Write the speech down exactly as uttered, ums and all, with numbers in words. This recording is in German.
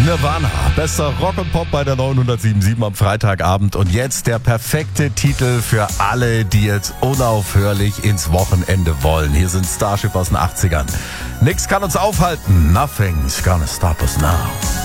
Nirvana, bester Rock und Pop bei der neunhundertsieben Komma sieben am Freitagabend. Und jetzt der perfekte Titel für alle, die jetzt unaufhörlich ins Wochenende wollen. Hier sind Starship aus den achtzigern. Nix kann uns aufhalten. Nothing's gonna stop us now.